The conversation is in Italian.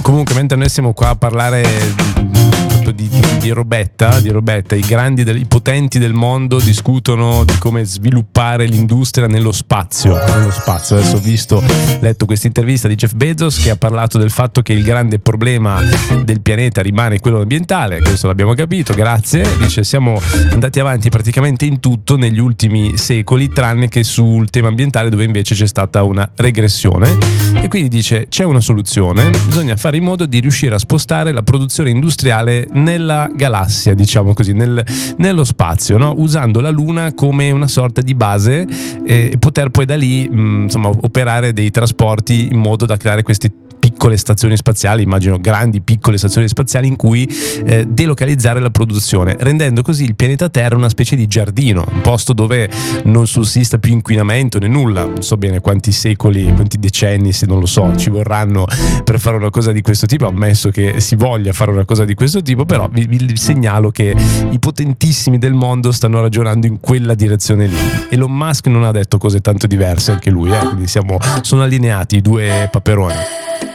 Comunque, mentre noi siamo qua a parlare di robetta, i grandi, i potenti del mondo discutono di come sviluppare l'industria nello spazio. Adesso ho letto questa intervista di Jeff Bezos che ha parlato del fatto che il grande problema del pianeta rimane quello ambientale. Questo l'abbiamo capito, grazie. Dice: siamo andati avanti praticamente in tutto negli ultimi secoli, tranne che sul tema ambientale, dove invece c'è stata una regressione. E quindi dice: c'è una soluzione, bisogna fare in modo di riuscire a spostare la produzione industriale nella galassia, diciamo così, nello spazio, no? Usando la Luna come una sorta di base e poter poi da lì operare dei trasporti in modo da creare queste piccole stazioni spaziali, immagino grandi piccole stazioni spaziali in cui delocalizzare la produzione, rendendo così il pianeta Terra una specie di giardino, un posto dove non sussista più inquinamento né nulla. Non so bene quanti secoli, quanti decenni, se non lo so, ci vorranno per fare una cosa di questo tipo, ammesso che si voglia fare una cosa di questo tipo, però vi segnalo che i potentissimi del mondo stanno ragionando in quella direzione lì. Elon Musk non ha detto cose tanto diverse, anche lui, quindi sono allineati i due paperoni.